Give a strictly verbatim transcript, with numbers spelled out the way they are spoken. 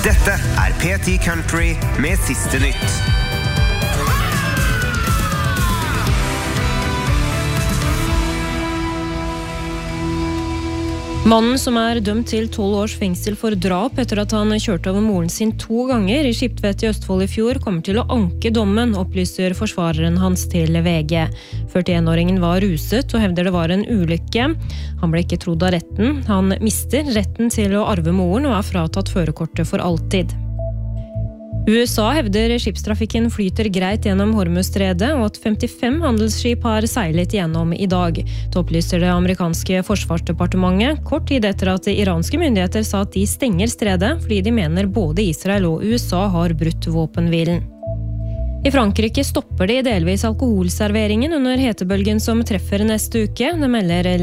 Dette er P ti Country med siste nytt. Mannen som er dømt til tolv års fengsel for drap etter at han kjørte over moren sin to ganger i Skiptvet i Østfold i fjor, kommer til å anke dommen, opplyser forsvareren hans til V G. førtienåringen var ruset og hevder det var en ulykke. Han ble ikke trodd av retten. Han mister retten til å arve moren og er fratatt førerkortet for alltid. U S A hevder skipstrafikken flyter greit gjennom Hormuzstredet og at femtifem handelsskip har seilet gjennom i dag. Det opplyser det amerikanske forsvarsdepartementet kort tid etter at iranske myndigheter sa at de stenger stredet fordi de mener både Israel og U S A har brutt våpenhvilen. I Frankrike stopper de delvis alkoholserveringen under hetebølgen som treffer neste uke. Det melder